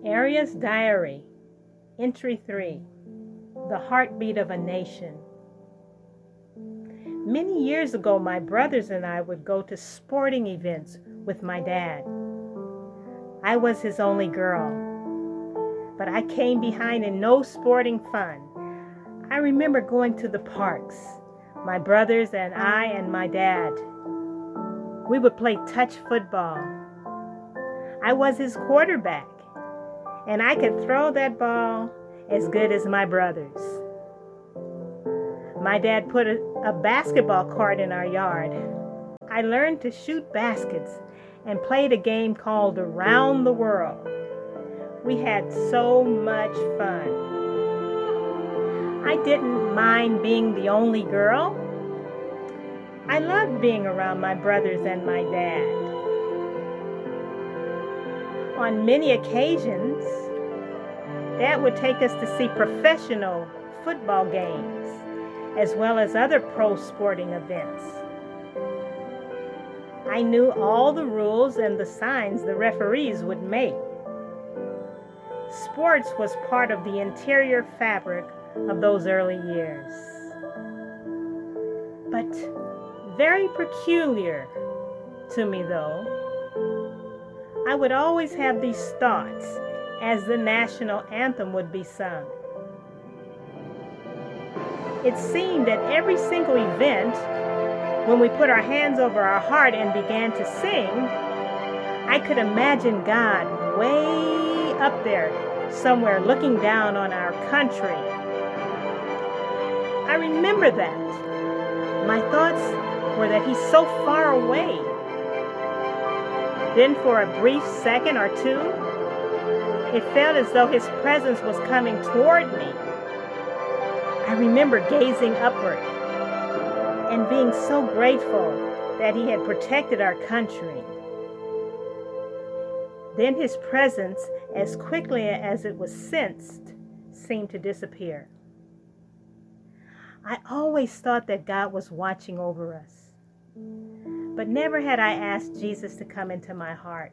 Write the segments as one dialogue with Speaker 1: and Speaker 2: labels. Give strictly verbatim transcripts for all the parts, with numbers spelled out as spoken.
Speaker 1: Aria's Diary, Entry three, The Heartbeat of a Nation. Many years ago, my brothers and I would go to sporting events with my dad. I was his only girl, but I came behind in no sporting fun. I remember going to the parks, my brothers and I and my dad. We would play touch football. I was his quarterback, and I could throw that ball as good as my brothers. My dad put a, a basketball court in our yard. I learned to shoot baskets and played a game called Around the World. We had so much fun. I didn't mind being the only girl. I loved being around my brothers and my dad. On many occasions, Dad would take us to see professional football games, as well as other pro sporting events. I knew all the rules and the signs the referees would make. Sports was part of the interior fabric of those early years. But very peculiar to me, though, I would always have these thoughts as the national anthem would be sung. It seemed at every single event, when we put our hands over our heart and began to sing, I could imagine God way up there somewhere looking down on our country. I remember that. My thoughts were that He's so far away. Then for a brief second or two, it felt as though His presence was coming toward me. I remember gazing upward and being so grateful that He had protected our country. Then His presence, as quickly as it was sensed, seemed to disappear. I always thought that God was watching over us, but never had I asked Jesus to come into my heart.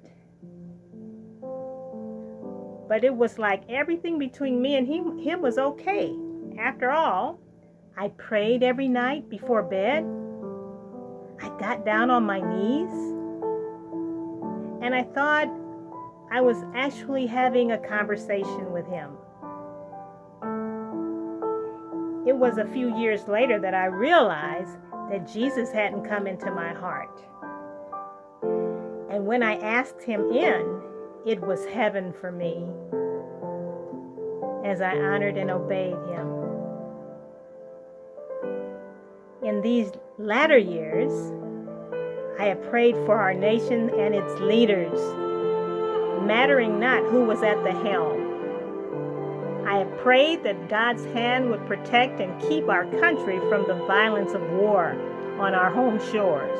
Speaker 1: But it was like everything between me and him, him was okay. After all, I prayed every night before bed. I got down on my knees, and I thought I was actually having a conversation with Him. It was a few years later that I realized that Jesus hadn't come into my heart. And when I asked Him in, it was heaven for me as I honored and obeyed Him. In these latter years, I have prayed for our nation and its leaders, mattering not who was at the helm. I have prayed that God's hand would protect and keep our country from the violence of war on our home shores.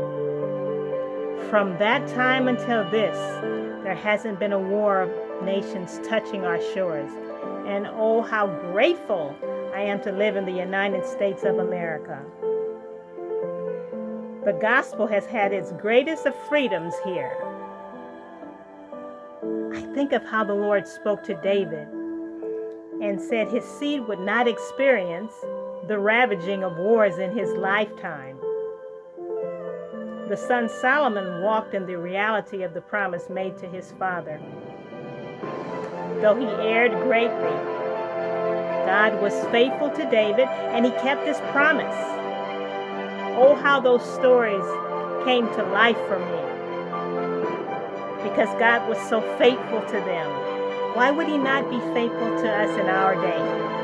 Speaker 1: From that time until this, there hasn't been a war of nations touching our shores. And oh, how grateful I am to live in the United States of America. The gospel has had its greatest of freedoms here. I think of how the Lord spoke to David and said his seed would not experience the ravaging of wars in his lifetime. The son Solomon walked in the reality of the promise made to his father. Though he erred greatly, God was faithful to David, and He kept His promise. Oh, how those stories came to life for me, because God was so faithful to them. Why would He not be faithful to us in our day?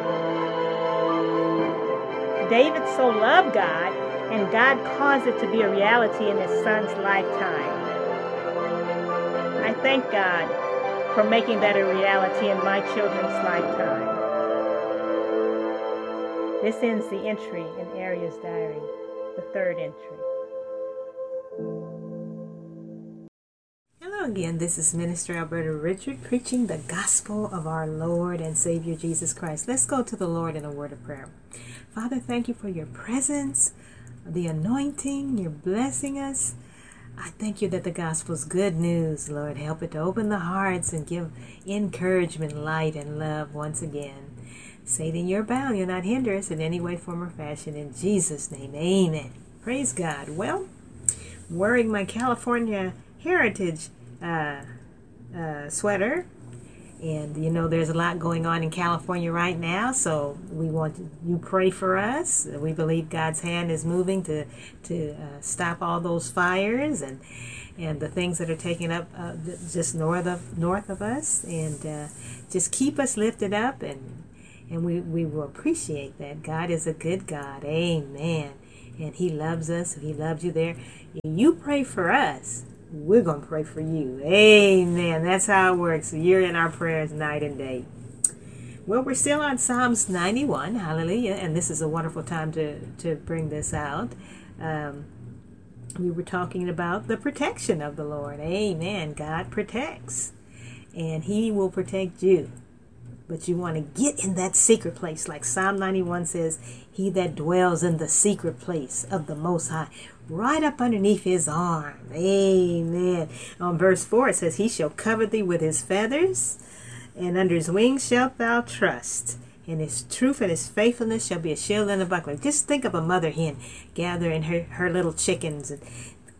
Speaker 1: David so loved God, and God caused it to be a reality in his son's lifetime. I thank God for making that a reality in my children's lifetime. This ends the entry in Aria's diary, the third entry. Hello again, this is Minister Alberta Richard preaching the gospel of our Lord and Savior Jesus Christ. Let's go to the Lord in a word of prayer. Father, thank You for Your presence, the anointing. You're blessing us.
Speaker 2: I thank you that the gospel's good news, Lord. Help it to open the hearts and give encouragement, light, and love once again. Satan, you're bound. You'll not hinder us in any way, form, or fashion. In Jesus' name, amen. Praise God. Well, wearing my California Heritage uh, uh, sweater. And, you know, there's a lot going on in California right now, so we want you pray for us. We believe God's hand is moving to to uh, stop all those fires and and the things that are taking up uh, just north of north of us. And uh, just keep us lifted up, and and we, we will appreciate that. God is a good God. Amen. And He loves us. He loves you there. You pray for us, we're going to pray for you. Amen. That's how it works. You're in our prayers night and day. Well, we're still on Psalms ninety-one. Hallelujah. And this is a wonderful time to, to bring this out. Um, we were talking about the protection of the Lord. Amen. God protects. And He will protect you. But you want to get in that secret place. Like Psalm ninety-one says, he that dwells in the secret place of the Most High, right up underneath His arm. Amen. On verse four, it says, he shall cover thee with His feathers, and under His wings shalt thou trust. And His truth and His faithfulness shall be a shield and a buckler. Just think of a mother hen gathering her, her little chickens. And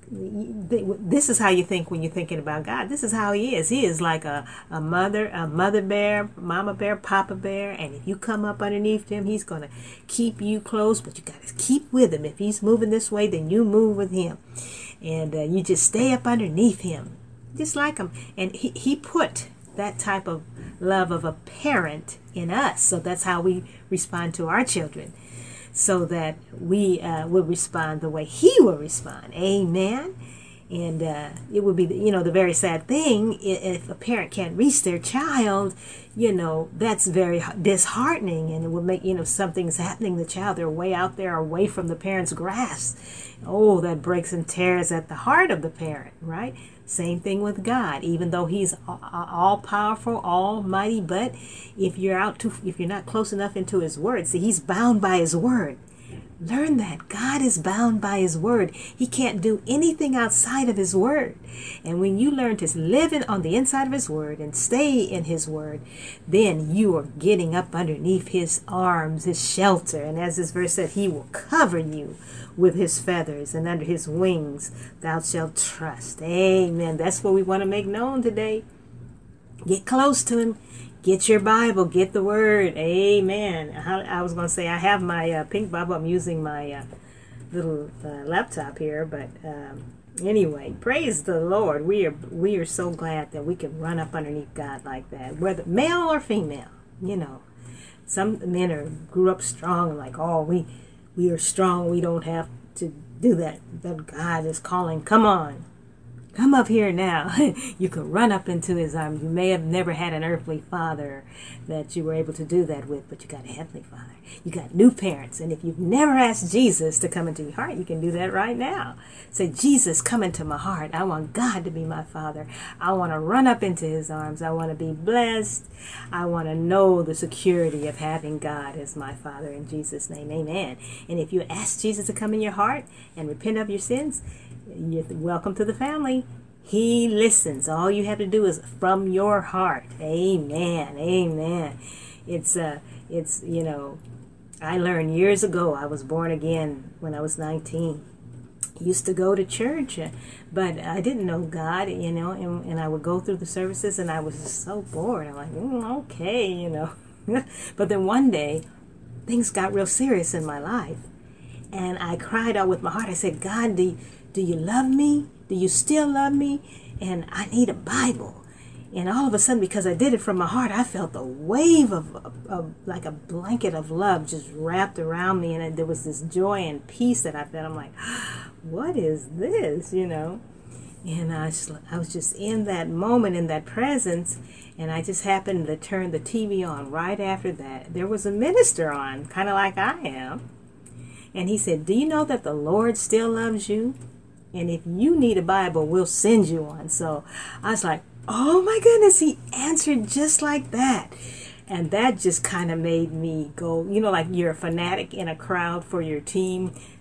Speaker 2: this is how you think when you're thinking about God. This is how He is. He is like a, a mother, a mother bear, mama bear, papa bear. And if you come up underneath Him, He's going to keep you close. But you got to keep with Him. If He's moving this way, then you move with Him. And uh, you just stay up underneath Him. Just like Him. And he, he put that type of love of a parent in us. So that's how we respond to our children. So that we uh, will respond the way He will respond. Amen. And uh, it would be, you know, the very sad thing if a parent can't reach their child. You know, that's very disheartening, and it would make, you know, something's happening to the child. They're way out there, away from the parent's grasp. Oh, that breaks and tears at the heart of the parent, right? Same thing with God. Even though He's all powerful, almighty, but if you're out to, if you're not close enough into His word, see, He's bound by His word. Learn that God is bound by His word. He can't do anything outside of His word. And when you learn to live in, on the inside of His word and stay in His word, then you are getting up underneath His arms, His shelter. And as this verse said, He will cover you with His feathers, and under His wings thou shalt trust. Amen. That's what we want to make known today. Get close to Him. Get your Bible. Get the Word. Amen. I was going to say, I have my uh, pink Bible. I'm using my uh, little uh, laptop here. But um, anyway, praise the Lord. We are we are so glad that we can run up underneath God like that, whether male or female. You know, some men are grew up strong, like, oh, we we are strong. We don't have to do that. But God is calling. Come on. Come up here now. You can run up into His arms. You may have never had an earthly father that you were able to do that with, but you got a heavenly Father. You got new parents. And if you've never asked Jesus to come into your heart, you can do that right now. Say, Jesus, come into my heart. I want God to be my Father. I want to run up into His arms. I want to be blessed. I want to know the security of having God as my Father. In Jesus' name, amen. And if you ask Jesus to come in your heart and repent of your sins, you're welcome to the family. He listens. All you have to do is from your heart. Amen. Amen. It's uh it's you know, I learned years ago. I was born again when I was nineteen. Used to go to church, but I didn't know God, you know, and, and I would go through the services and I was just so bored. I'm like, mm, okay, you know. But then one day things got real serious in my life, and I cried out with my heart. I said, God, do you, do you love me? Do you still love me? And I need a Bible. And all of a sudden, because I did it from my heart, I felt a wave of, of, of like a blanket of love just wrapped around me. And there was this joy and peace that I felt. I'm like, what is this, you know? And I, just, I was just in that moment, in that presence. And I just happened to turn the T V on right after that. There was a minister on, kind of like I am. And he said, do you know that the Lord still loves you? And if you need a Bible, we'll send you one. So I was like, oh my goodness, he answered just like that. And that just kind of made me go, you know, like you're a fanatic in a crowd for your team.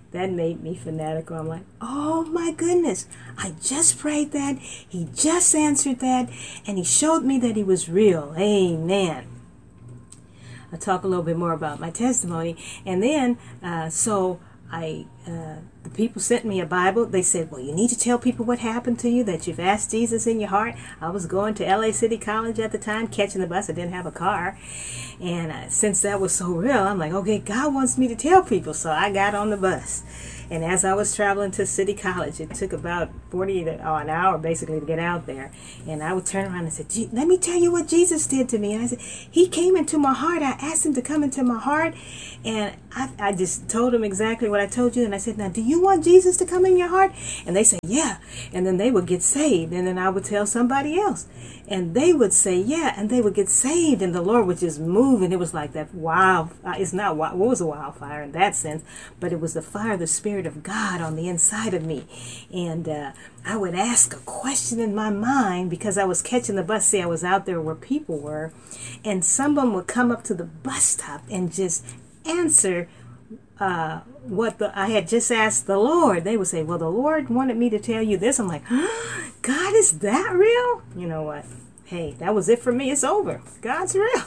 Speaker 2: that made me fanatical. I'm like, oh my goodness, I just prayed that. He just answered that. And he showed me that he was real. Amen. I'll talk a little bit more about my testimony. And then, uh, so I, uh, the people sent me a Bible. They said, well, you need to tell people what happened to you, that you've asked Jesus in your heart. I was going to L A City College at the time, catching the bus. I didn't have a car. And uh, since that was so real, I'm like, okay, God wants me to tell people. So I got on the bus. And as I was traveling to City College, it took about forty to, oh, an hour basically to get out there. And I would turn around and say, let me tell you what Jesus did to me. And I said, he came into my heart. I asked him to come into my heart. And I, I just told him exactly what I told you. And I said, now, do you want Jesus to come in your heart? And they said, yeah. And then they would get saved. And then I would tell somebody else. And they would say, yeah. And they would get saved. And the Lord would just move. And it was like that wild, uh, it's not, what was a wildfire in that sense, but it was the fire of the Spirit of God on the inside of me. And uh, I would ask a question in my mind because I was catching the bus. See, I was out there where people were. And someone would come up to the bus stop and just answer uh, what the I had just asked the Lord. They would say, well, the Lord wanted me to tell you this. I'm like, oh, God, is that real? You know what? Hey, that was it for me. It's over. God's real.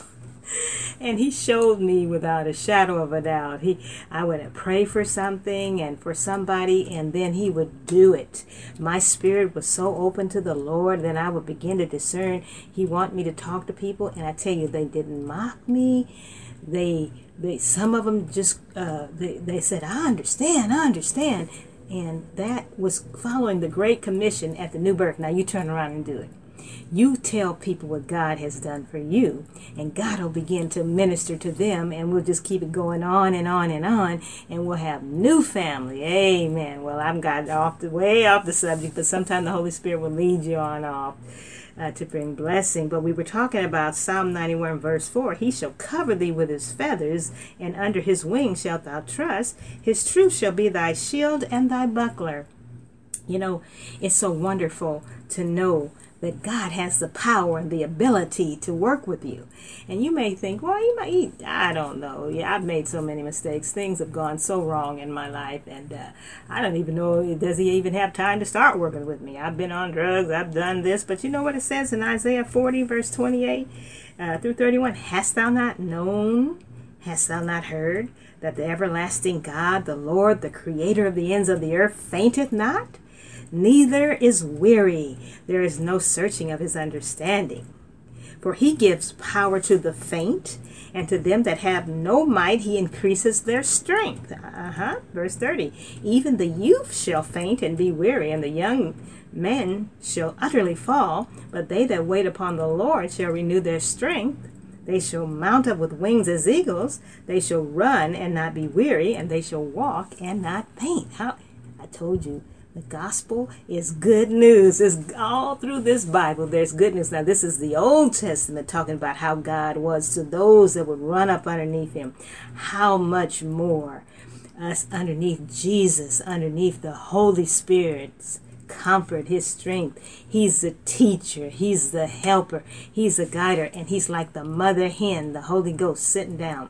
Speaker 2: And he showed me without a shadow of a doubt. He, I would pray for something and for somebody, and then he would do it. My spirit was so open to the Lord, then I would begin to discern. He wanted me to talk to people, and I tell you, they didn't mock me. They, they, some of them just, uh, they, they said, I understand, I understand. And that was following the Great Commission at the New Birth. Now you turn around and do it. You tell people what God has done for you, and God will begin to minister to them, and we'll just keep it going on and on and on, and we'll have new family. Amen. Well, I've got off the way off the subject, but sometimes the Holy Spirit will lead you on off uh, to bring blessing. But we were talking about Psalm ninety-one, verse four. He shall cover thee with his feathers, and under his wings shalt thou trust. His truth shall be thy shield and thy buckler. You know, it's so wonderful to know that God has the power and the ability to work with you. And you may think, well, you might eat. I don't know. Yeah, I've made so many mistakes. Things have gone so wrong in my life. And uh, I don't even know, does he even have time to start working with me? I've been on drugs. I've done this. But you know what it says in Isaiah forty, verse twenty-eight uh, through thirty-one? Hast thou not known? Hast thou not heard that the everlasting God, the Lord, the creator of the ends of the earth, fainteth not? Neither is weary. There is no searching of his understanding. For he gives power to the faint, and to them that have no might he increases their strength. Uh-huh. Verse thirty. Even the youth shall faint and be weary, and the young men shall utterly fall. But they that wait upon the Lord shall renew their strength. They shall mount up with wings as eagles. They shall run and not be weary, and they shall walk and not faint. How? I told you. The gospel is good news. It's all through this Bible. There's good news. Now, this is the Old Testament talking about how God was to those that would run up underneath him. How much more us underneath Jesus, underneath the Holy Spirit's comfort, his strength. He's the teacher. He's the helper. He's the guider. And he's like the mother hen, the Holy Ghost sitting down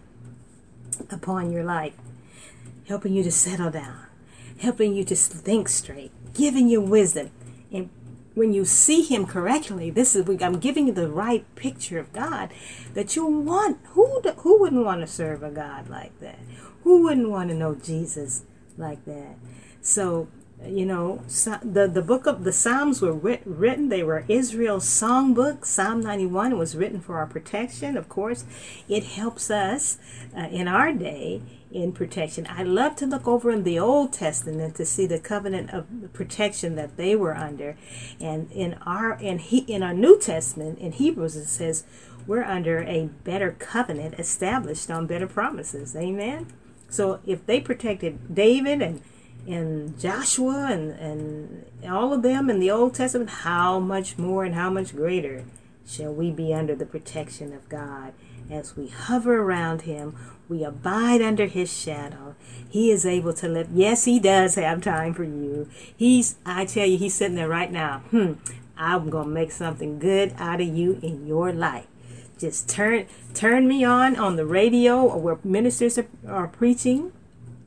Speaker 2: upon your life, helping you to settle down, helping you to think straight, giving you wisdom. And when you see him correctly, this is, I'm giving you the right picture of God that you want. Who, who wouldn't want to serve a God like that? Who wouldn't want to know Jesus like that? So, you know, so the, the book of the Psalms were writ, written. They were Israel's songbook. Psalm ninety-one was written for our protection. Of course, it helps us uh, in our day in protection. I love to look over in the Old Testament to see the covenant of protection that they were under. And in our in he in our New Testament, in Hebrews, it says we're under a better covenant established on better promises. Amen. So if they protected David and and Joshua and, and all of them in the Old Testament, how much more and how much greater shall we be under the protection of God as we hover around him, we abide under his shadow. He is able to live. Yes, he does have time for you. He's, I tell you, he's sitting there right now. Hmm, I'm going to make something good out of you in your life. Just turn turn me on on the radio or where ministers are, are preaching.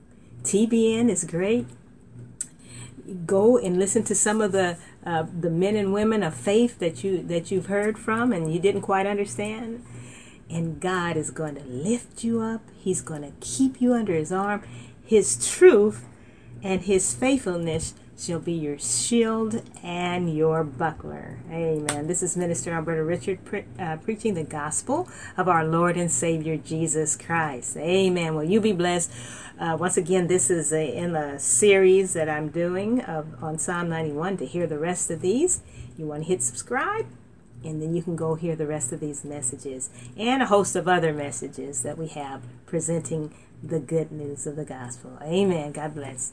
Speaker 2: T B N is great. Go and listen to some of the uh, the men and women of faith that you that you've heard from and you didn't quite understand. And God is going to lift you up. He's going to keep you under his arm. His truth and his faithfulness shall be your shield and your buckler. Amen. This is Minister Alberta Richard pre- uh, preaching the gospel of our Lord and Savior Jesus Christ. Amen. Well, you be blessed. Uh, once again, this is a, in a series that I'm doing of, on Psalm ninety-one. To hear the rest of these, you want to hit subscribe, and then you can go hear the rest of these messages and a host of other messages that we have presenting the good news of the gospel. Amen. God bless.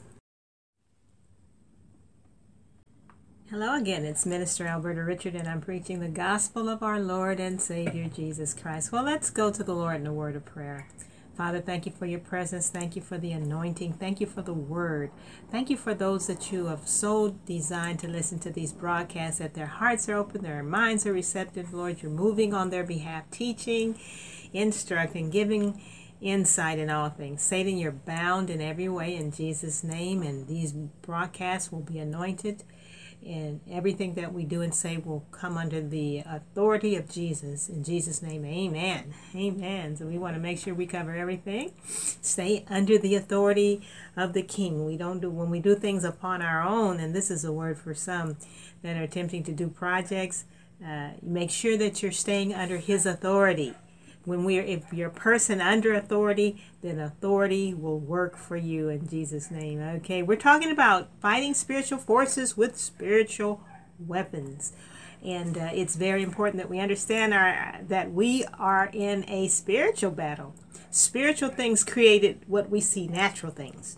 Speaker 2: Hello again, it's Minister Alberta Richard, and I'm preaching the gospel of our Lord and Savior Jesus Christ. Well, let's go to the Lord in a word of prayer. Father, thank you for your presence. Thank you for the anointing. Thank you for the word. Thank you for those that you have so designed to listen to these broadcasts, that their hearts are open, their minds are receptive. Lord, you're moving on their behalf, teaching, instructing, giving insight in all things. Satan, you're bound in every way in Jesus' name, and these broadcasts will be anointed. And everything that we do and say will come under the authority of Jesus. In Jesus' name, amen. Amen. So we want to make sure we cover everything. Stay under the authority of the King. We don't do, when we do things upon our own, and this is a word for some that are attempting to do projects, uh, make sure that you're staying under his authority. When we're, if you're a person under authority, then authority will work for you in Jesus' name. Okay, we're talking about fighting spiritual forces with spiritual weapons. And uh, it's very important that we understand our, that we are in a spiritual battle. Spiritual things created what we see natural things.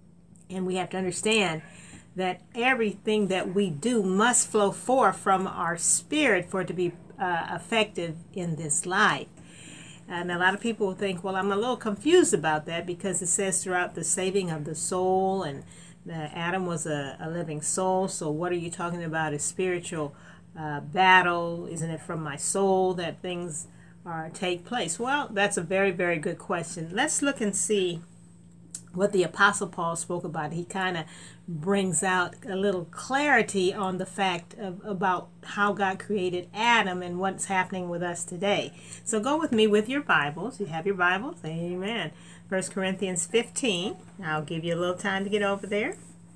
Speaker 2: And we have to understand that everything that we do must flow forth from our spirit for it to be uh, effective in this life. And a lot of people will think, well, I'm a little confused about that, because it says throughout the saving of the soul, and uh, Adam was a, a living soul. So what are you talking about? A spiritual uh, battle? Isn't it from my soul that things are take place? Well, that's a very, very good question. Let's look and see what the Apostle Paul spoke about. He kind of brings out a little clarity on the fact of about how God created Adam and what's happening with us today. So go with me with your Bibles. You have your Bibles? Amen. First Corinthians fifteen. I'll give you a little time to get over there.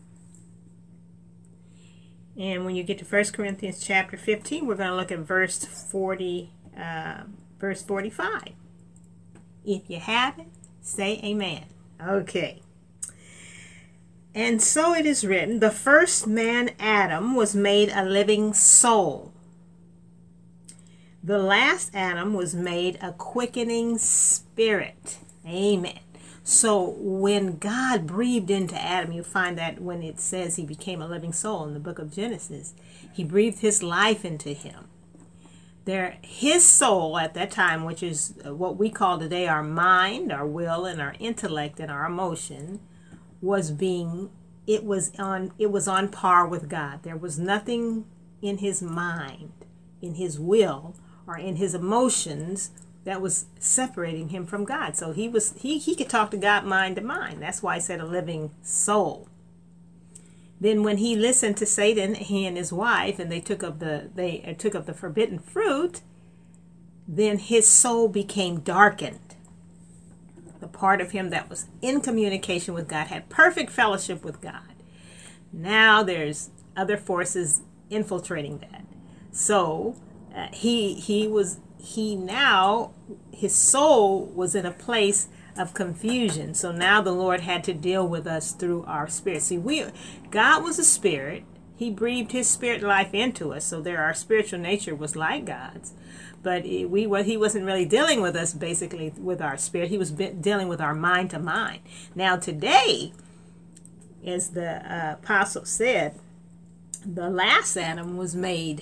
Speaker 2: And when you get to First Corinthians chapter fifteen, we're going to look at verse forty, uh, verse forty-five. If you have it, say amen. Okay. And so it is written, the first man, Adam, was made a living soul. The last Adam was made a quickening spirit. Amen. So when God breathed into Adam, you find that when it says he became a living soul in the book of Genesis, he breathed his life into him. There, his soul at that time, which is what we call today our mind, our will, and our intellect and our emotion, was being, it was on, it was on par with God. There was nothing in his mind, in his will, or in his emotions that was separating him from God. So he was, he, he could talk to God mind to mind. That's why I said a living soul. Then when he listened to Satan, he and his wife, and they took of the they took of the forbidden fruit, then his soul became darkened. The part of him that was in communication with God, had perfect fellowship with God. Now there's other forces infiltrating that. So uh, he he was he now his soul was in a place of confusion. So now the Lord had to deal with us through our spirit. See, we God was a spirit. He breathed his spirit life into us. So there, our spiritual nature was like God's. But it, we well, he wasn't really dealing with us basically with our spirit. He was be, dealing with our mind to mind. Now today, as the uh, apostle said, the last Adam was made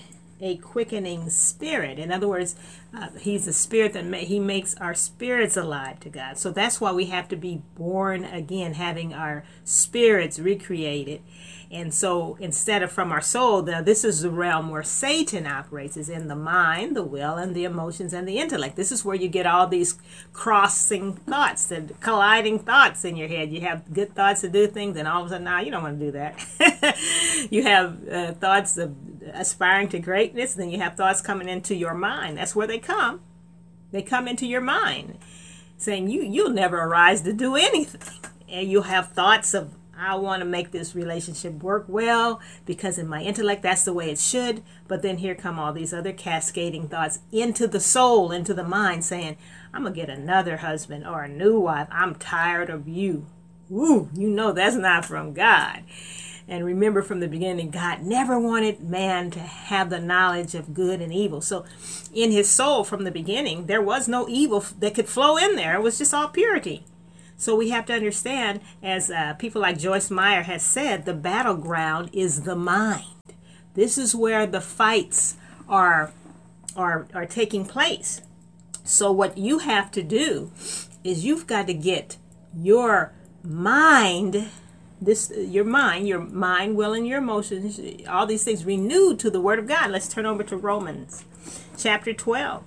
Speaker 2: a quickening spirit. In other words, uh, he's a spirit that ma- he makes our spirits alive to God. So that's why we have to be born again, having our spirits recreated. And so instead of from our soul, now this is the realm where Satan operates, is in the mind, the will, and the emotions, and the intellect. This is where you get all these crossing thoughts and colliding thoughts in your head. You have good thoughts to do things, and all of a sudden, now nah, you don't want to do that. You have uh, thoughts of aspiring to greatness, then you have thoughts coming into your mind. That's where they come. They come into your mind, saying you, you'll never arise to do anything. And you'll have thoughts of, I want to make this relationship work well because in my intellect, that's the way it should. But then here come all these other cascading thoughts into the soul, into the mind, saying, I'm going to get another husband or a new wife. I'm tired of you. Woo, you know that's not from God. And remember from the beginning, God never wanted man to have the knowledge of good and evil. So in his soul from the beginning, there was no evil that could flow in there. It was just all purity. So we have to understand, as uh, people like Joyce Meyer has said, the battleground is the mind. This is where the fights are, are, are taking place. So what you have to do is you've got to get your mind, this your mind, your mind, will, and your emotions, all these things renewed to the Word of God. Let's turn over to Romans chapter twelve.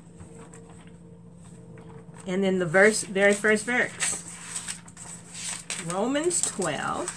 Speaker 2: And then the verse, very first verse. Romans twelve.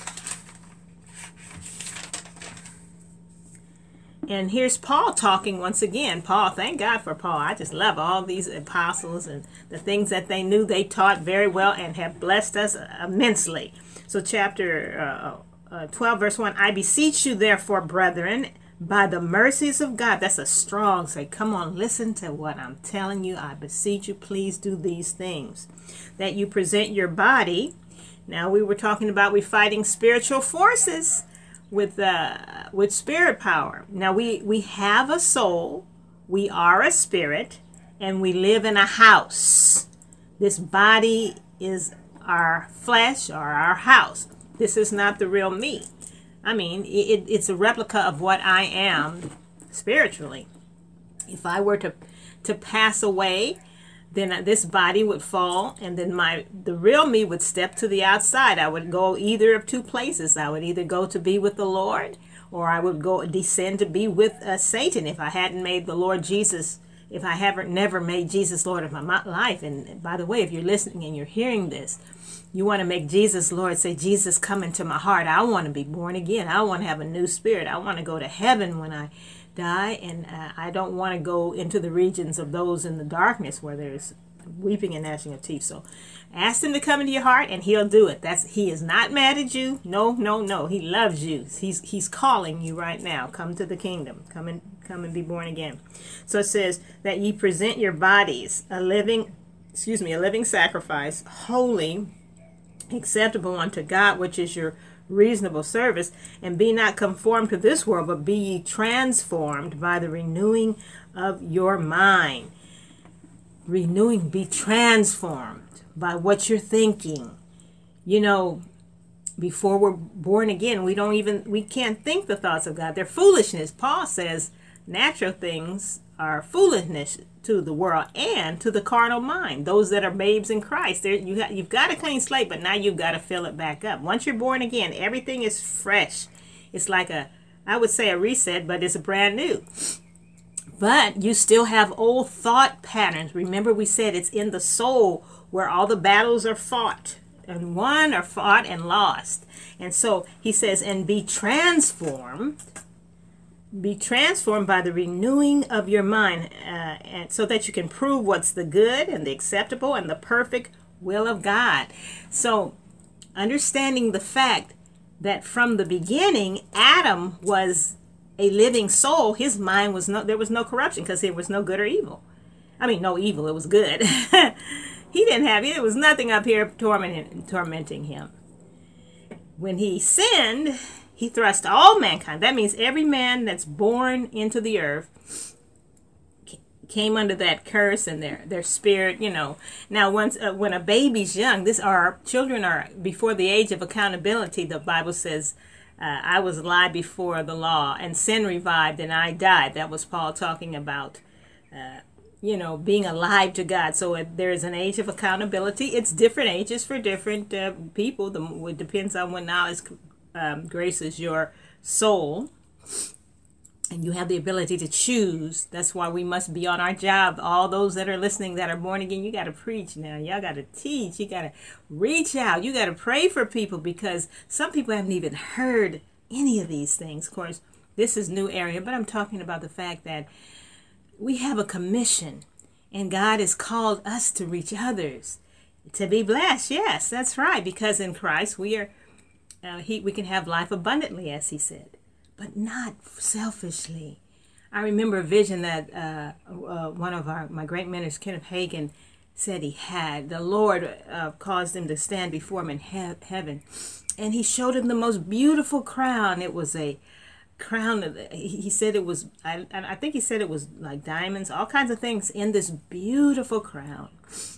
Speaker 2: And here's Paul talking once again. Paul, thank God for Paul. I just love all these apostles and the things that they knew. They taught very well and have blessed us immensely. So chapter uh, uh, twelve, verse one, I beseech you therefore, brethren, by the mercies of God. That's a strong say. Come on, listen to what I'm telling you. I beseech you, please do these things. That you present your body. Now we were talking about we fighting spiritual forces with uh, with spirit power. Now we, we have a soul, we are a spirit, and we live in a house. This body is our flesh or our house. This is not the real me. I mean, it, it's a replica of what I am spiritually. If I were to to pass away, then this body would fall, and then my the real me would step to the outside. I would go either of two places. I would either go to be with the Lord, or I would go descend to be with uh, Satan if I hadn't made the Lord Jesus, if I haven't never made Jesus Lord of my life. And by the way, if you're listening and you're hearing this, you want to make Jesus Lord. Say, Jesus, come into my heart. I want to be born again. I want to have a new spirit. I want to go to heaven when I die, and uh, I don't want to go into the regions of those in the darkness where there's weeping and gnashing of teeth. So ask him to come into your heart, and he'll do it. That's he is not mad at you. No, no, no. He loves you. He's he's calling you right now. Come to the kingdom. Come and come and be born again. So it says that ye present your bodies a living, excuse me, a living sacrifice, holy, acceptable unto God, which is your reasonable service, and be not conformed to this world, but be ye transformed by the renewing of your mind. Renewing, be transformed by what you're thinking. You know, before we're born again, we don't even, we can't think the thoughts of God. They're foolishness. Paul says natural things are foolishness to the world and to the carnal mind. Those that are babes in Christ, you got, you've got a clean slate, but now you've got to fill it back up. Once you're born again, everything is fresh. It's like a, I would say a reset, but it's brand new. But you still have old thought patterns. Remember, we said it's in the soul where all the battles are fought, and won or fought and lost. And so he says, and be transformed. Be transformed by the renewing of your mind, uh, and so that you can prove what's the good and the acceptable and the perfect will of God. So understanding the fact that from the beginning, Adam was a living soul. His mind was no, there was no corruption because there was no good or evil. I mean, no evil, it was good. He didn't have it. There was nothing up here tormenting, tormenting him. When he sinned, he thrust all mankind. That means every man that's born into the earth came under that curse, and their their spirit, you know. Now, once uh, when a baby's young, this our children are before the age of accountability. The Bible says,
Speaker 1: uh, I was alive before the law, and sin revived, and I died. That was Paul talking about, uh, you know, being alive to God. So if there's an age of accountability. It's different ages for different uh, people. The, it depends on when knowledge um, graces your soul. And you have the ability to choose. That's why we must be on our job. All those that are listening that are born again, you got to preach now. Y'all got to teach. You got to reach out. You got to pray for people, because some people haven't even heard any of these things. Of course, this is new area, but I'm talking about the fact that we have a commission, and God has called us to reach others, to be blessed. Yes, that's right, because in Christ we are, uh, he, we can have life abundantly, as he said. But not selfishly. I remember a vision that uh, uh, one of our my great mentors, Kenneth Hagin, said he had. The Lord uh, caused him to stand before him in he- heaven, and he showed him the most beautiful crown. It was a crown. Of, he said it was. I, I think he said it was like diamonds, all kinds of things in this beautiful crown.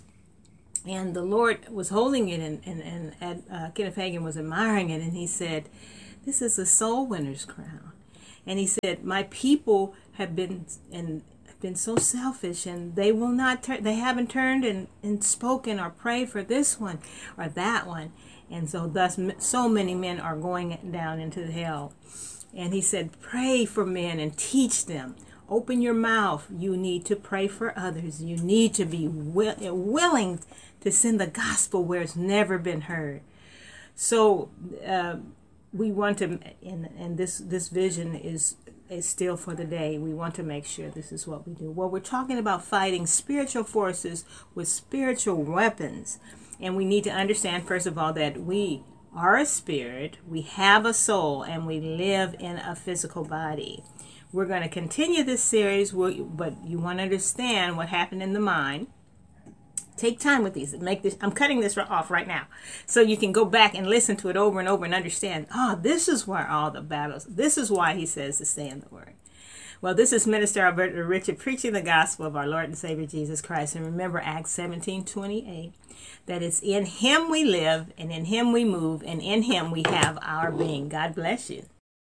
Speaker 1: And the Lord was holding it, and and, and uh, Kenneth Hagin was admiring it, and he said, "This is a soul winner's crown." And he said, "My people have been and have been so selfish, and they will not turn. They haven't turned and, and spoken or prayed for this one or that one, and so thus so many men are going down into hell." And he said, "Pray for men and teach them. Open your mouth. You need to pray for others. You need to be will, willing to send the gospel where it's never been heard." So. Uh, We want to, and, and this, this vision is, is still for the day. We want to make sure this is what we do. Well, we're talking about fighting spiritual forces with spiritual weapons. And we need to understand, first of all, that we are a spirit, we have a soul, and we live in a physical body. We're going to continue this series, but you want to understand what happened in the mind. Take time with these. Make this. I'm cutting this off right now, so you can go back and listen to it over and over and understand. Oh, this is where all the battles. This is why he says to stay in the Word. Well, this is Minister Alberta Richard preaching the gospel of our Lord and Savior Jesus Christ. And remember Acts seventeen twenty-eight, that it's in Him we live, and in Him we move, and in Him we have our being. God bless you.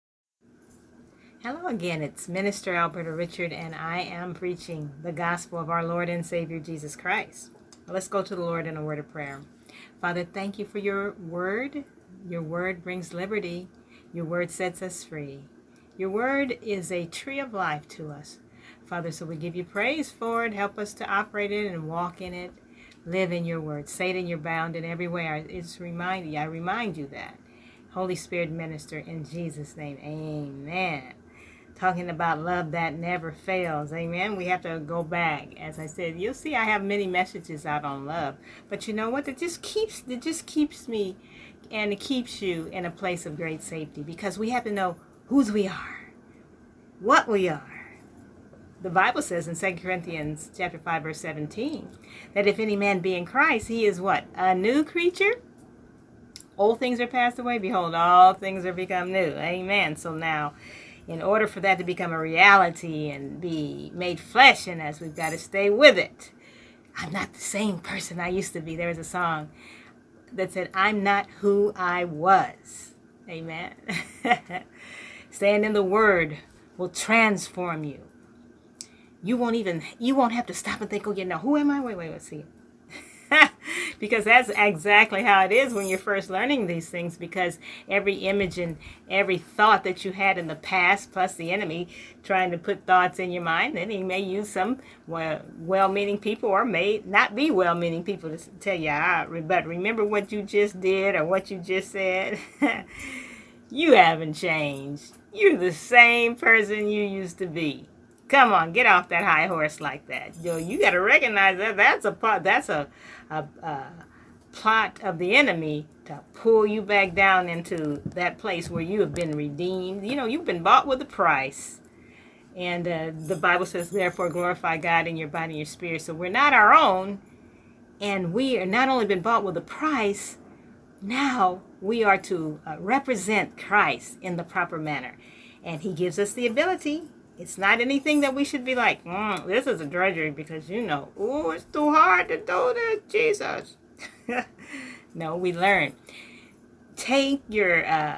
Speaker 1: Hello again. It's Minister Alberta Richard, and I am preaching the gospel of our Lord and Savior Jesus Christ. Let's go to the Lord in a word of prayer. Father, thank you for your word. Your word brings liberty. Your word sets us free. Your word is a tree of life to us. Father, so we give you praise for it. Help us to operate in it and walk in it. Live in your word. Satan, you're bound in every way. It's remind you. I remind you that. Holy Spirit, minister in Jesus' name. Amen. Talking about love that never fails. Amen. We have to go back. As I said, you'll see I have many messages out on love. But you know what? It just keeps it just keeps me, and it keeps you in a place of great safety, because we have to know whose we are, what we are. The Bible says in Second Corinthians chapter five, verse seventeen, that if any man be in Christ, he is what? A new creature? Old things are passed away. Behold, all things are become new. Amen. So now, in order for that to become a reality and be made flesh in us, we've got to stay with it. I'm not the same person I used to be. There was a song that said, I'm not who I was. Amen. Staying in the Word will transform you. You won't even, you won't have to stop and think, oh, yeah, now who am I? Wait, wait, let's see. Because that's exactly how it is when you're first learning these things, because every image and every thought that you had in the past, plus the enemy trying to put thoughts in your mind, then he may use some well-meaning people, or may not be well-meaning people, to tell you, ah, but remember what you just did or what you just said. You haven't changed. You're the same person you used to be. Come on, get off that high horse like that. Yo, you got to recognize that that's a part, that's a, a, a plot of the enemy to pull you back down into that place where you have been redeemed. You know, you've been bought with a price. And uh, the Bible says, therefore, glorify God in your body and your spirit. So we're not our own. And we are not only been bought with a price, now we are to uh, represent Christ in the proper manner. And he gives us the ability. It's not anything that we should be like, mm, this is a drudgery, because, you know, oh, it's too hard to do this, Jesus. No, we learn. Take your uh,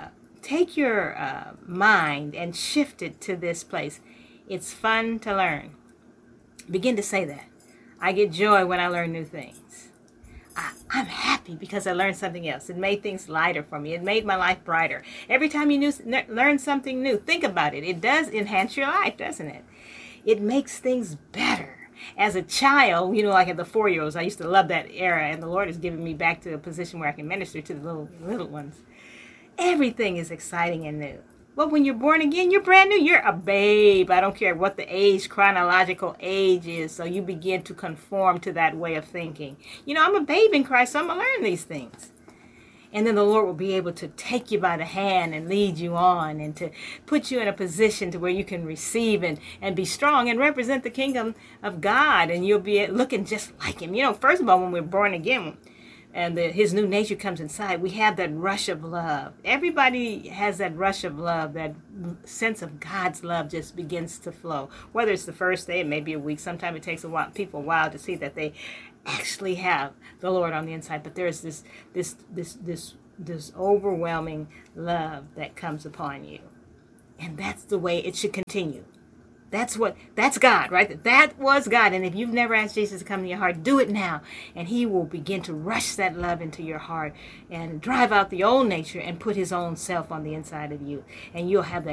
Speaker 1: take your uh, mind and shift it to this place. It's fun to learn. Begin to say that. I get joy when I learn new things. I, I'm happy because I learned something else. It made things lighter for me. It made my life brighter. Every time you new, learn something new, think about it. It does enhance your life, doesn't it? It makes things better. As a child, you know, like at the four-year-olds, I used to love that era, and the Lord has given me back to a position where I can minister to the little little ones. Everything is exciting and new. Well, when you're born again, you're brand new. You're a babe. I don't care what the age, chronological age is. So you begin to conform to that way of thinking. You know, I'm a babe in Christ, so I'm going to learn these things. And then the Lord will be able to take you by the hand and lead you on and to put you in a position to where you can receive and, and be strong and represent the kingdom of God. And you'll be looking just like him. You know, first of all, when we're born again, and the, his new nature comes inside, we have that rush of love. Everybody has that rush of love, that sense of God's love just begins to flow. Whether it's the first day, it may be a week. Sometimes it takes a while, people a while to see that they actually have the Lord on the inside. But there's this, this, this, this, this overwhelming love that comes upon you. And that's the way it should continue. That's what, that's God, right? That was God. And if you've never asked Jesus to come to your heart, do it now. And he will begin to rush that love into your heart and drive out the old nature and put his own self on the inside of you. And you'll have that